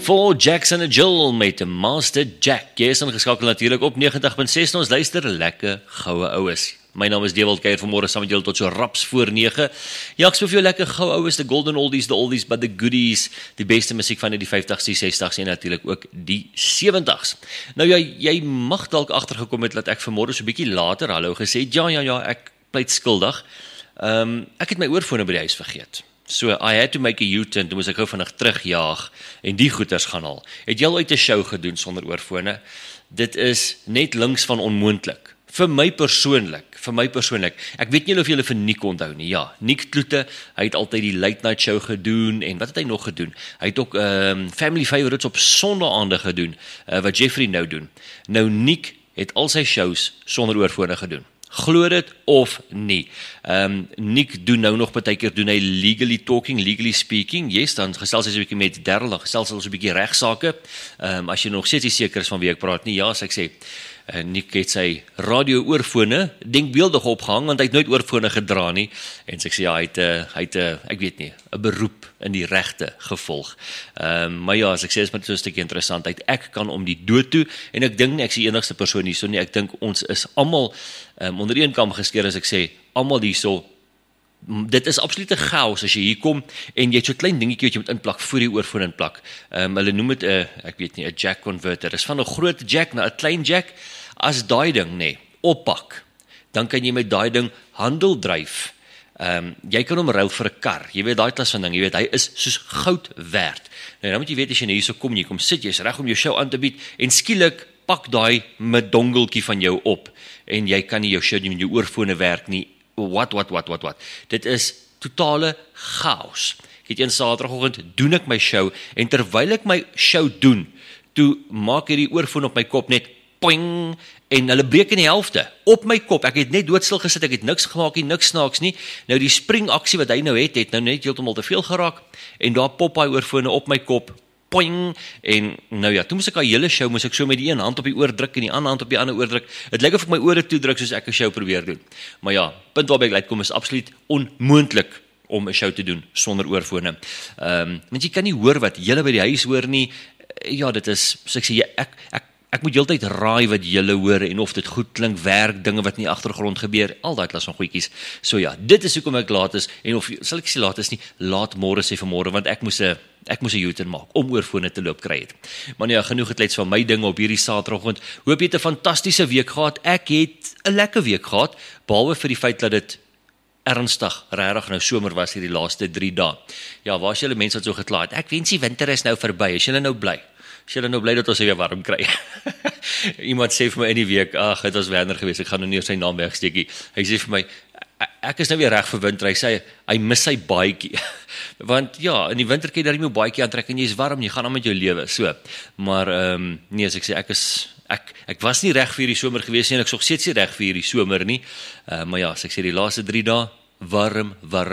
For Jackson en Jill met Master Jack. Jy is ingeskakel natuurlik op 90.6 en ons luister lekker goue oues. My naam is Dewald Kuijer, vanmôre saam met julle tot so raps voor 9. Ja, ek speel vir jou lekker goue oues, the golden oldies, the oldies but the goodies, die beste musiek van die 50s, die 60s en natuurlik ook die 70s. Nou ja, jy mag dalk agtergekom het dat ek vanmôre so 'n bietjie later hallo gesê het. Ja, ek pleit skuldig. Ek het my oorfone by die huis vergeet. So, I had to make a U-turn, toe moes ek gou vinnig terugjaag en die goeders gaan haal. Het jy al ooit 'n show gedoen sonder oorfone? Dit is net links van onmoontlik. Vir my persoonlik. Ek weet nie of julle vir Nick onthou nie. Ja, Nick Kloete, hy het altyd die late night show gedoen en wat het hy nog gedoen? Hy het ook Family Favorites op sondaande gedoen, wat Jeffrey nou doen. Nou Nick het al sy shows sonder oorfone gedoen. Glo dit of nie. Nick doen nou nog partykeer doen hy legally talking, legally speaking. Yes, dan gesels hy so 'n bietjie met Darryl, dan gesels hy so 'n bietjie regsaake. As jy nog steeds nie seker is van wie ek praat nie, ja, as ek sê Nick het sy radio oorfone denkbeeldig opgehang, want hy het nooit oorfone gedra nie, en ek sê ja, hy het ek weet nie, 'n beroep in die regte gevolg. Maar ja, as ek sê, is met so 'n stukkie interessantheid, ek kan om die dood toe, en ek dink nie, ek is die enigste persoon hierso nie, ek dink ons is almal onder een kam geskeer, as ek sê, almal hierso. Dit is absolute chaos as jy hier kom en jy het so 'n klein dingetjie wat jy moet inplak voor die oorfoon inplak. Hulle noem dit 'n jack converter. Dis van 'n groot jack na 'n klein jack. As daai ding oppak, dan kan jy met daai ding handel dryf. Jy kan hom ruil vir 'n kar. Jy weet daai klas van ding, jy weet hy is soos goud werd. Nou dan moet jy weet as jy hierso kom, jy kom sit, jy's reg om jou show aan te bied en skielik pak daai met dongeltjie van jou op en jy kan nie jou show nie met jou oorfone werk nie. Wat. Dit is totale chaos. Ek het een Saterdagoggend doen ek my show en terwyl ek my show doen, toe maak hierdie oorfoon op my kop net poing en hulle breek in die helfte op my kop. Ek het net doodstil gesit, ek het niks gemaak nie, niks snaaks nie. Nou die springaksie wat hy nou het nou net heeltemal te veel geraak en daar pop hy oorfone op my kop. Poing, en nou ja, toe moes ek haar hele show, moes ek so met die een hand op die oor druk en die ander hand op die ander oor druk. Het lyk of ek my ore toedruk soos ek 'n show probeer doen. Maar ja, punt waarby ek uitkom is absoluut onmoontlik om 'n show te doen sonder oorfone. Want jy kan nie hoor wat julle by die huis hoor nie. Ja, dit is, so ek sê, ek moet heeltyd raai wat julle hoor en of dit goed klink, werk, dinge wat in die agtergrond gebeur, al daai klas van goedjies. So ja, dit is hoekom ek laat is, en of, sal ek sê laat is nie, laat môre sê vanmôre, want ek moes 'n U-turn maak, om oorfone te loop kry het. Maar ja, genoeg geklets van my dinge op hierdie Saterdagoggend. Hoop jy het 'n fantastiese week gehad. Ek het 'n lekker week gehad, behalwe vir die feit dat dit ernstig, regtig nou somer was hierdie laaste 3 dae. Ja, waar is julle mense wat so gekla het? Ek wens die winter is nou verby. Is julle nou bly? Is julle nou bly dat ons weer warm kry? Iemand sê vir my in die week, ag, dit was Werner geweest, ek gaan nou nie sy naam wegsteek nie. Hy sê vir my, ek is nou weer reg vir winter. Hy sê, hy mis sy baadjie. Want ja, in die winter kan jy daar nie meer baadjie aantrek en jy is warm, jy gaan aan met jou lewe, so. Maar, nee, as ek sê, ek was nie reg vir hierdie somer geweest nie, en ek is nog steeds nie reg vir hierdie somer nie. Maar ja, as ek sê, die laaste 3 dae, warm.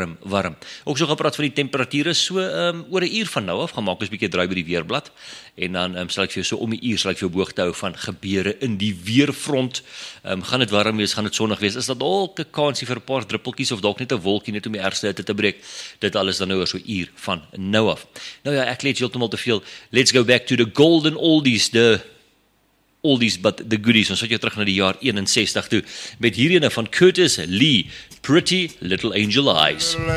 Ook so gepraat van die temperature, so oor 'n uur van nou af, gaan maak ons 'n bietjie draai by die weerblad, en dan sal ek vir jou so om 'n uur, sal ek vir jou op hoogte hou van gebeure in die weerfront. Gaan dit warm wees, gaan dit sonnig wees, is dat dalk 'n kansie vir 'n paar druppeltjies, of dalk net 'n wolkie, net om die ergste hitte te breek, dit alles dan nou oor so 'n uur van nou af. Nou ja, ek leed heeltemal te veel, let's go back to the golden oldies, the oldies but the goodies, ons vat jou terug na die jaar 61 toe, met hierdie van Curtis Lee, Pretty Little Angel Eyes.